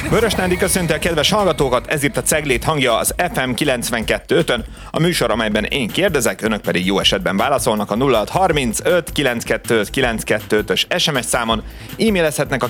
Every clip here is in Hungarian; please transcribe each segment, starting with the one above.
Vörös Nándi köszönti a kedves hallgatókat, ez itt a Ceglét hangja az FM 92.5-ön, a műsor, amelyben én kérdezek, önök pedig jó esetben válaszolnak a 0635 925 925-ös SMS számon, e-mailezhetnek a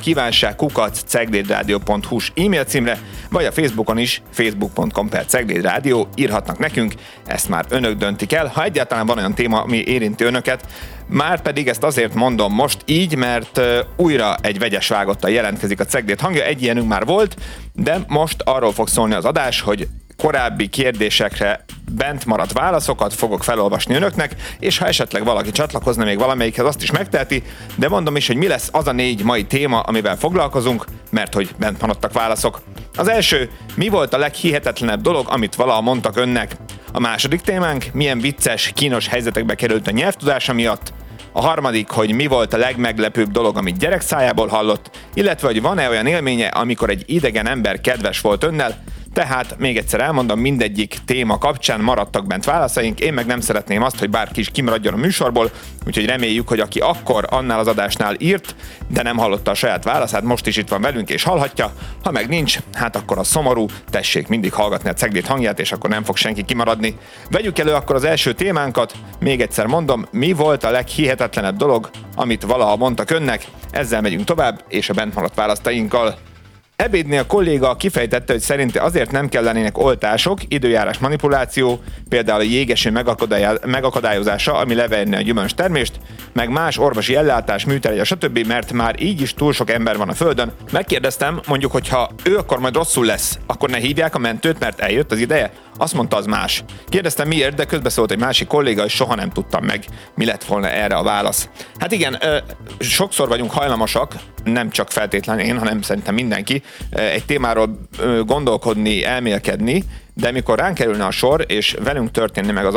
kívánság@ceglédradio.hu-s e-mail címre, vagy a Facebookon is, facebook.com/ceglédradio írhatnak nekünk, ezt már önök döntik el, ha egyáltalán van olyan téma, ami érinti önöket. Márpedig ezt azért mondom most így, mert újra egy vegyes vágottal jelentkezik a Ceglét hangja, egy ilyenünk már volt, de most arról fog szólni az adás, hogy korábbi kérdésekre bent maradt válaszokat fogok felolvasni önöknek, és ha esetleg valaki csatlakozna még valamelyikhez, azt is megteheti, de mondom is, hogy mi lesz az a 4 mai téma, amivel foglalkozunk, mert hogy bent maradtak válaszok. Az első, mi volt a leghihetetlenebb dolog, amit valaha mondtak önnek? A második témánk, milyen vicces, kínos helyzetekbe került a nyelvtudása miatt? A harmadik, hogy mi volt a legmeglepőbb dolog, amit gyerek szájából hallott, illetve hogy van-e olyan élménye, amikor egy idegen ember kedves volt önnel. Tehát még egyszer elmondom, mindegyik téma kapcsán maradtak bent válaszaink, én meg nem szeretném azt, hogy bárki is kimaradjon a műsorból, úgyhogy reméljük, hogy aki akkor annál az adásnál írt, de nem hallotta a saját válaszát, most is itt van velünk és hallhatja, ha meg nincs, hát akkor a szomorú, tessék mindig hallgatni a Ceglét hangját, és akkor nem fog senki kimaradni. Vegyük elő akkor az első témánkat, még egyszer mondom, mi volt a leghihetetlenebb dolog, amit valaha mondtak önnek, ezzel megyünk tovább, és a bent maradt választainkkal. Ebédnél a kolléga kifejtette, hogy szerinte azért nem kellenének oltások, időjárás manipuláció, például a jégeső megakadályozása, ami leverné a gyümölcstermést, meg más orvosi ellátás, műtrágya, stb., mert már így is túl sok ember van a földön. Megkérdeztem, mondjuk, hogy ha ő akkor majd rosszul lesz, akkor ne hívják a mentőt, mert eljött az ideje? Azt mondta, az más. Kérdeztem miért, de közbeszólt egy másik kolléga, és soha nem tudtam meg, mi lett volna erre a válasz. Hát igen, sokszor vagyunk hajlamosak, nem csak feltétlenül én, hanem szerintem mindenki, egy témáról gondolkodni, elmélkedni, de mikor ránk kerülne a sor, és velünk történne meg az